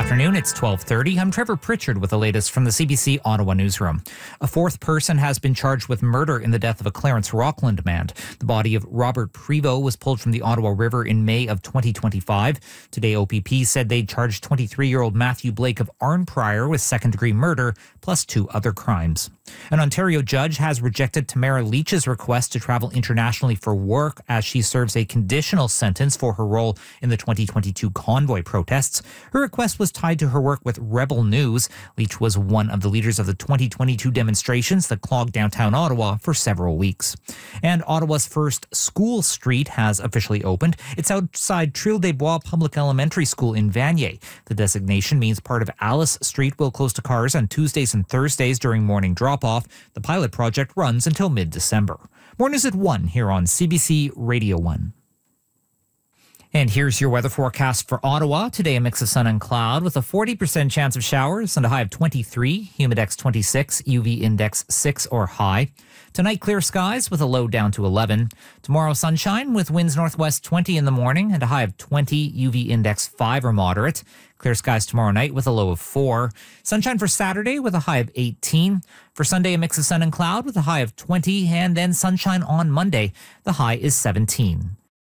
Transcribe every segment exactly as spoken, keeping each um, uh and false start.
afternoon. It's twelve thirty. I'm Trevor Pritchard with the latest from the C B C Ottawa newsroom. A fourth person has been charged with murder in the death of a Clarence Rockland man. The body of Robert Prevost was pulled from the Ottawa River in May of twenty twenty-five. Today, O P P said they charged twenty-three-year-old Matthew Blake of Arnprior with second-degree murder, plus two other crimes. An Ontario judge has rejected Tamara Leach's request to travel internationally for work as she serves a conditional sentence for her role in the twenty twenty-two convoy protests. Her request was tied to her work with Rebel News. Leach was one of the leaders of the twenty twenty-two demonstrations that clogged downtown Ottawa for several weeks. And Ottawa's first school street has officially opened. It's outside Trille des Bois Public Elementary School in Vanier. The designation means part of Alice Street will close to cars on Tuesdays and Thursdays during morning drop-off. The pilot project runs until mid-December. More news at one here on C B C Radio one. And here's your weather forecast for Ottawa. Today, a mix of sun and cloud with a forty percent chance of showers and a high of twenty-three, humidex twenty-six, U V index six or high. Tonight, clear skies with a low down to eleven. Tomorrow, sunshine with winds northwest twenty in the morning and a high of twenty, U V index five or moderate. Clear skies tomorrow night with a low of four. Sunshine for Saturday with a high of eighteen. For Sunday, a mix of sun and cloud with a high of twenty. And then sunshine on Monday. The high is seventeen.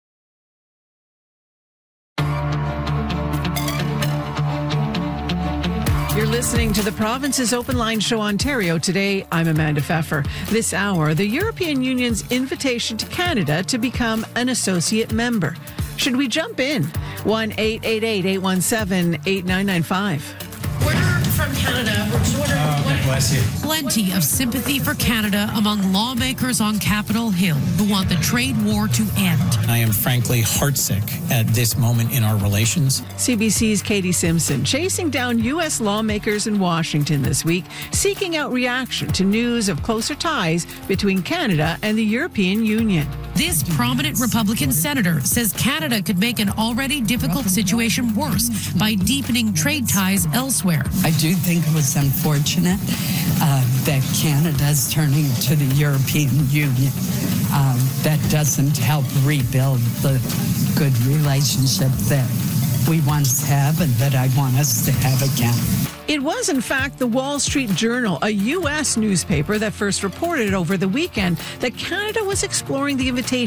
You're listening to the Province's Open Line Show Ontario. Today, I'm Amanda Pfeffer. This hour, the European Union's invitation to Canada to become an associate member. Should we jump in? one eight eight eight, eight one seven, eight nine nine five. We're from Canada. We're just wondering oh, what... Bless you. Plenty of sympathy for Canada among lawmakers on Capitol Hill who want the trade war to end. I am frankly heartsick at this moment in our relations. C B C's Katie Simpson chasing down U S lawmakers in Washington this week, seeking out reaction to news of closer ties between Canada and the European Union. This prominent Republican senator says Canada could make an already difficult situation worse by deepening trade ties elsewhere. I do think it was unfortunate uh, that Canada's turning to the European Union. Um, that doesn't help rebuild the good relationship that we once have and that I want us to have again. It was, in fact, the Wall Street Journal, a U S newspaper, that first reported over the weekend that Canada was exploring the invitation